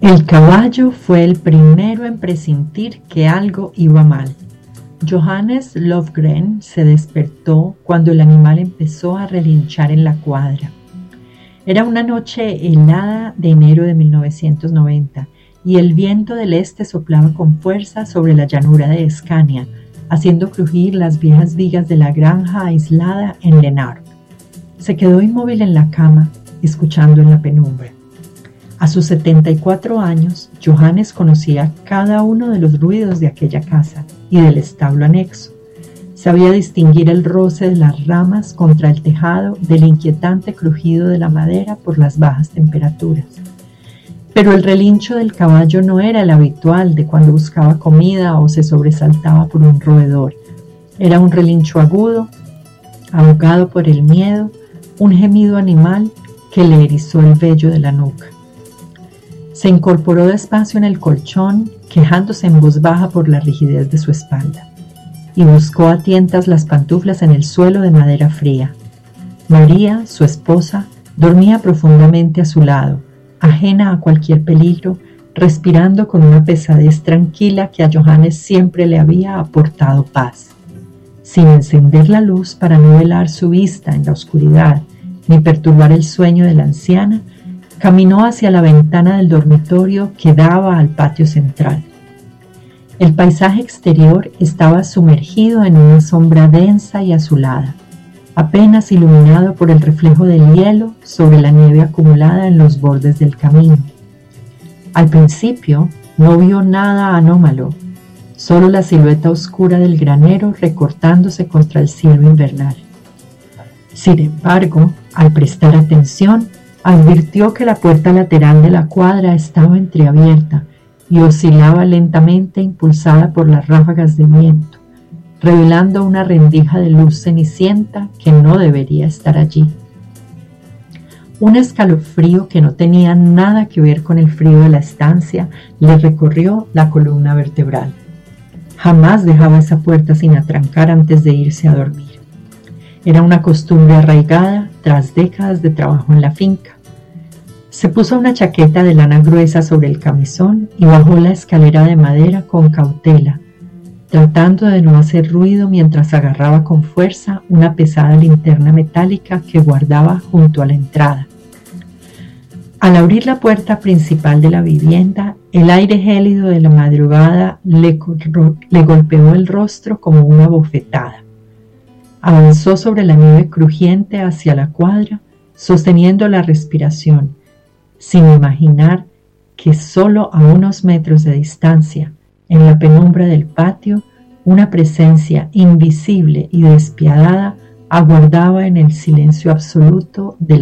El caballo fue el primero en presentir que algo iba mal. Johannes Löfgren se despertó cuando el animal empezó a relinchar en la cuadra. Era una noche helada de enero de 1990 y el viento del este soplaba con fuerza sobre la llanura de Escania, haciendo crujir las viejas vigas de la granja aislada en Lennart. Se quedó inmóvil en la cama, escuchando en la penumbra. A sus 74 años, Johannes conocía cada uno de los ruidos de aquella casa y del establo anexo. Sabía distinguir el roce de las ramas contra el tejado del inquietante crujido de la madera por las bajas temperaturas. Pero el relincho del caballo no era el habitual de cuando buscaba comida o se sobresaltaba por un roedor. Era un relincho agudo, ahogado por el miedo, un gemido animal que le erizó el vello de la nuca. Se incorporó despacio en el colchón, quejándose en voz baja por la rigidez de su espalda, y buscó a tientas las pantuflas en el suelo de madera fría. María, su esposa, dormía profundamente a su lado, ajena a cualquier peligro, respirando con una pesadez tranquila que a Johannes siempre le había aportado paz. Sin encender la luz para no velar su vista en la oscuridad, ni perturbar el sueño de la anciana, caminó hacia la ventana del dormitorio que daba al patio central. El paisaje exterior estaba sumergido en una sombra densa y azulada, apenas iluminado por el reflejo del hielo sobre la nieve acumulada en los bordes del camino. Al principio no vio nada anómalo, solo la silueta oscura del granero recortándose contra el cielo invernal. Sin embargo, al prestar atención, advirtió que la puerta lateral de la cuadra estaba entreabierta y oscilaba lentamente impulsada por las ráfagas de viento, revelando una rendija de luz cenicienta que no debería estar allí. Un escalofrío que no tenía nada que ver con el frío de la estancia le recorrió la columna vertebral. Jamás dejaba esa puerta sin atrancar antes de irse a dormir. Era una costumbre arraigada tras décadas de trabajo en la finca. Se puso una chaqueta de lana gruesa sobre el camisón y bajó la escalera de madera con cautela, tratando de no hacer ruido mientras agarraba con fuerza una pesada linterna metálica que guardaba junto a la entrada. Al abrir la puerta principal de la vivienda, el aire gélido de la madrugada le golpeó el rostro como una bofetada. Avanzó sobre la nieve crujiente hacia la cuadra, sosteniendo la respiración, sin imaginar que solo a unos metros de distancia, en la penumbra del patio, una presencia invisible y despiadada aguardaba en el silencio absoluto de la